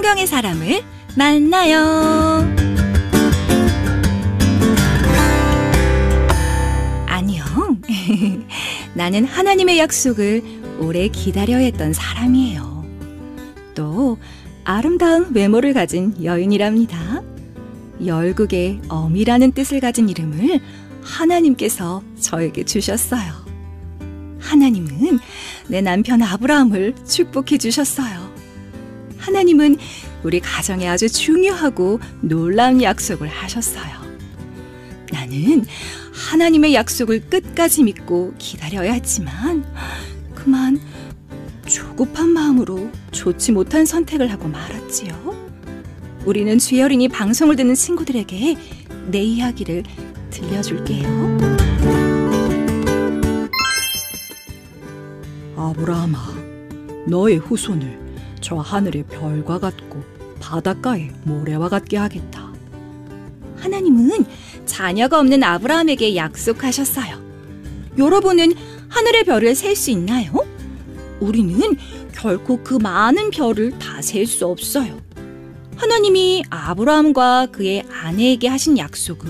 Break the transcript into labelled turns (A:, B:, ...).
A: 성경의 사람을 만나요. 안녕. 나는 하나님의 약속을 오래 기다려야 했던 사람이에요. 또 아름다운 외모를 가진 여인이랍니다. 열국의 어미라는 뜻을 가진 이름을 하나님께서 저에게 주셨어요. 하나님은 내 남편 아브라함을 축복해 주셨어요. 하나님은 우리 가정에 아주 중요하고 놀라운 약속을 하셨어요. 나는 하나님의 약속을 끝까지 믿고 기다려야 했지만 그만 조급한 마음으로 좋지 못한 선택을 하고 말았지요. 우리는 주여린이 방송을 듣는 친구들에게 내 이야기를 들려줄게요.
B: 아브라함아, 너의 후손을 저 하늘의 별과 같고 바닷가의 모래와 같게 하겠다.
A: 하나님은 자녀가 없는 아브라함에게 약속하셨어요. 여러분은 하늘의 별을 셀 수 있나요? 우리는 결코 그 많은 별을 다 셀 수 없어요. 하나님이 아브라함과 그의 아내에게 하신 약속은